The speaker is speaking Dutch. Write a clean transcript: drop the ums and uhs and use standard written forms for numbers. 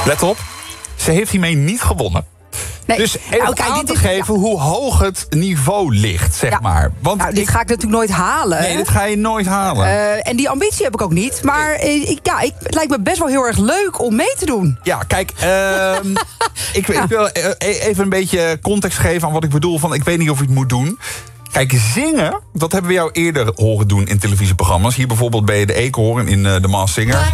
Let op, ze heeft hiermee niet gewonnen. Nee. Dus even kijk, aan te geven hoe hoog het niveau ligt, zeg maar. Want dit ga ik natuurlijk nooit halen. Nee, dit ga je nooit halen. En die ambitie heb ik ook niet. Maar het lijkt me best wel heel erg leuk om mee te doen. Ja, kijk, ik wil even een beetje context geven aan wat ik bedoel. Ik weet niet of je het moet doen. Kijk, zingen, dat hebben we jou eerder horen doen in televisieprogramma's. Hier bijvoorbeeld bij de Eekhoorn in The Masked Singer.